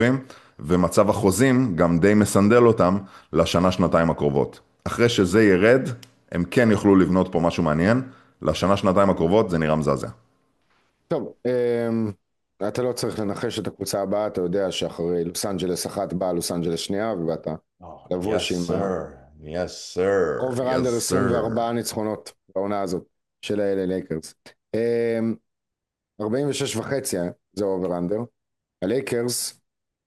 ומצב החוזים גם די מסנדל אותם לשנה, שנתיים הקרובות. אחרי שזה ירד, הם כן יוכלו לבנות פה משהו מעניין, לשנה, שנתיים הקרובות זה נראה מזעזע. טוב, אתה לא צריך לנחש את הקבוצה הבאה, אתה יודע שאחרי לוס אנג'לס אחת באה לוס אנג'לס שנייה, ובאת Oh, לבוש yes, עם sir. Yes, sir. אובר Yes, אנדר sir. 24 ניצחונות בעונה הזאת של ה-LA לייקרס. 46 וחצי זה אובר אנדר. הלייקרס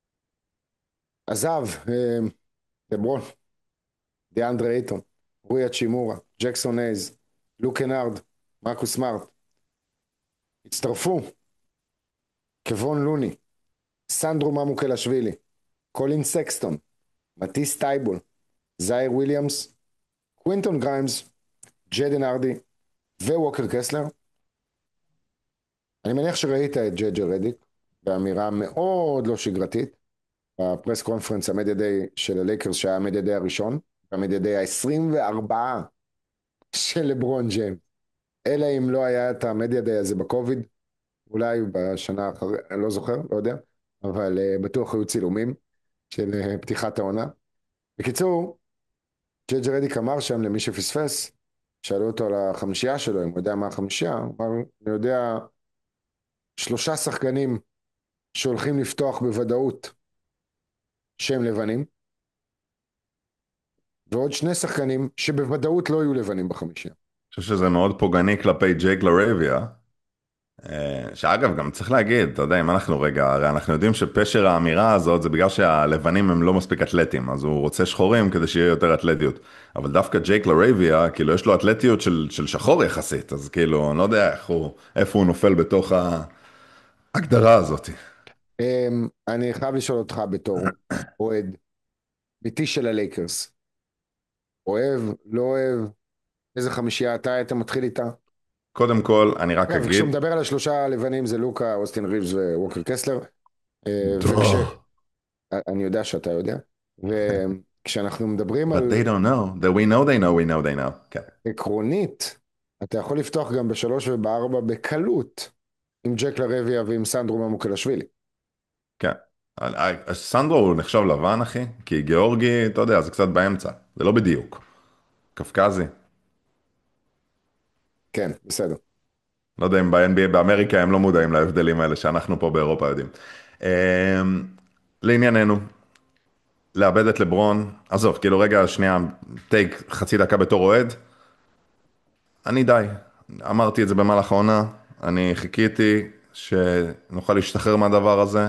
עזב לברון, דיאנדרה אייטון, רוי אצ'ימורה, ג'קסון הייז, לוק קנארד, מרקוס סמארט. הצטרפו קוון לוני, סנדרו ממוקלשווילי, קולין סקסטון, מטיס טייבול, זייר וויליאמס, קווינטון גריימס, ג'דן ארדי וווקר קסלר. אני מניח שראית את ג'ג'ה רדיק באמירה מאוד לא שגרתית בפרס קונפרנס המדיה דיי של הלייקרס שהיה המדיה דיי הראשון, המדיה דיי ה-24 של לברון ג'יימס. אלא אם לא היה את המדיה דיי הזה בקוביד, אולי בשנה אחרי, אני לא זוכר, לא יודע, אבל בטוח היו צילומים של פתיחת העונה. בקיצור, ג'ג'ה רדיק אמר שם למי שפספס, שאלו אותו על החמישייה שלו, אם הוא יודע מה החמישייה, הוא אמר, אני יודע 3 שחקנים שהולכים לפתוח בוודאות שהם לבנים, ועוד 2 שחקנים שבוודאות לא יהיו לבנים בחמישייה. אני חושב שזה מאוד פוגעני כלפי ג'ייק לרביה, שאגב, גם צריך להגיד, אתה יודע, אם אנחנו רגע, הרי אנחנו יודעים שפשר האמירה הזאת זה בגלל שהלבנים הם לא מספיק אתלטים, אז הוא רוצה שחורים כדי שיהיה יותר אתלטיות. אבל דווקא ג'ייק לרביה, כאילו יש לו אתלטיות של שחור יחסית, אז כאילו, אני לא יודע איפה הוא נופל בתוך ההגדרה הזאת. אני חייב לשאול אותך בתור אוהד ביתי של הלייקרס, אוהב, לא אוהב, איזה חמישייה אתה היית מתחיל איתה? קודם כל, אני רק אגב, אגיד, כשהוא מדבר על ה3 הלבנים זה לוקה, אוסטין ריבס וווקר קסלר, דוח. אני יודע שאתה יודע, וכשאנחנו מדברים But על they don't know, that we know they know, we know they know. כן. עקרונית, אתה יכול לפתוח גם ב3 וב4 בקלות, עם ג'ק לרביה ועם סנדרו ממוקלשווילי. כן. סנדרו הוא נחשב לבן, אחי, כי גיאורגי, אתה יודע, זה קצת באמצע. זה לא בדיוק. קפקזי. כן, בסדר. לא יודע אם ב-NBA באמריקה הם לא מודעים להבדלים האלה שאנחנו פה באירופה יודעים. אמ, לענייננו, לאבד את לברון, עזוב, כאילו רגע, שנייה, טייק חצי דקה בתור אוהד, אני די. אמרתי את זה במהלך העונה, אני חיכיתי שנוכל להשתחרר מהדבר הזה.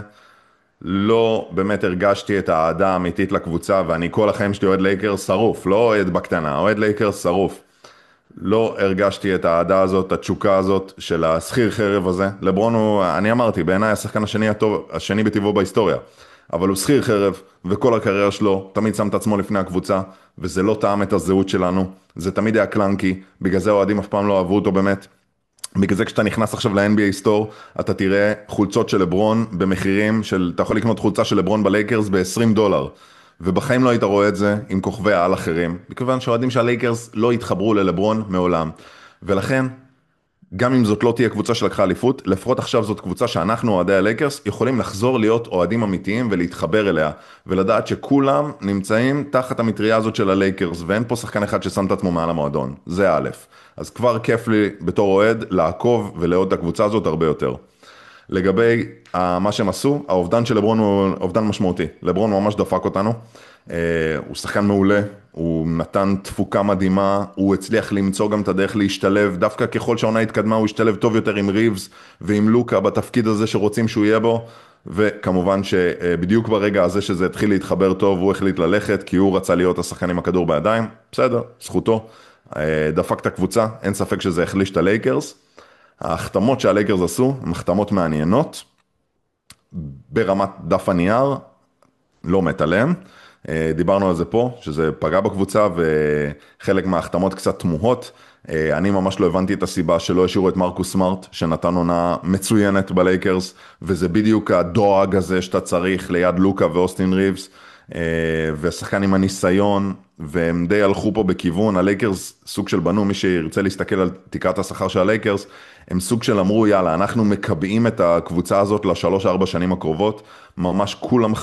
לא באמת הרגשתי את האהדה האמיתית לקבוצה, ואני כל החיים שלי אוהד לייקרס שרוף, לא אוהד בקטנה, אוהד לייקרס שרוף. לא הרגשתי את האהדה הזאת, את התשוקה הזאת של השכיר חרב הזה. לברון הוא, אני אמרתי, בעיניי השחקן השני הטוב, השני בטבעו בהיסטוריה. אבל הוא שכיר חרב, וכל הקריירה שלו תמיד שם את עצמו לפני הקבוצה, וזה לא טעם את הזהות שלנו. זה תמיד היה קלנקי, בגלל זה האוהדים אף פעם לא אהבו אותו באמת. בגלל זה כשאתה נכנס עכשיו ל-NBA סטור, אתה תראה חולצות של לברון במחירים של, אתה יכול לקנות חולצה של לברון בלייקרס ב$20, ובחיים לא היית רואה את זה עם כוכבי העל אחרים, מכיוון שהאוהדים של הלייקרס לא התחברו ללברון מעולם. ולכן, גם אם זאת לא תהיה קבוצה שלקחה אליפות, לפחות עכשיו זאת קבוצה שאנחנו, אוהדי הלייקרס, יכולים לחזור להיות אוהדים אמיתיים ולהתחבר אליה, ולדעת שכולם נמצאים תחת המטריה הזאת של הלייקרס, ואין פה שחקן אחד ששם את עצמו מעל המועדון. זה א'. אז כבר כיף לי בתור אוהד לעקוב ולאהוד את הקבוצה הזאת הרבה יותר. לגבי מה שהם עשו, האובדן של לברון הוא אובדן משמעותי. לברון ממש דפק אותנו, הוא שחקן מעולה, הוא נתן תפוקה מדהימה, הוא הצליח למצוא גם את הדרך להשתלב, דווקא ככל שהעונה התקדמה הוא השתלב טוב יותר עם ריבס ועם לוקה בתפקיד הזה שרוצים שהוא יהיה בו, וכמובן שבדיוק ברגע הזה שזה התחיל להתחבר טוב, הוא החליט ללכת, כי הוא רצה להיות השחקן עם הכדור בידיים, בסדר, זכותו, דפק את הקבוצה, אין ספק שזה החליש את הלייקרס. ההחתמות שהלייקרס עשו, הן החתמות מעניינות, ברמת דף הנייר, לא מת עליהם. דיברנו על זה פה, שזה פגע בקבוצה, וחלק מההחתמות קצת תמוהות. אני ממש לא הבנתי את הסיבה שלא השאירו את מרקוס סמארט, שנתן עונה מצוינת בלייקרס, וזה בדיוק הדואג הזה שאתה צריך ליד לוקה ואוסטין ריבס, ושחקן עם הניסיון, והם די הלכו פה בכיוון, הלייקרס סוג של בנו, מי שירצה להסתכל על תקרת השכר של הלייקרס, הם סוג של אמרו, יאללה, אנחנו מקבעים את הקבוצה הזאת ל3-4 שנים הקרובות, ממש כולם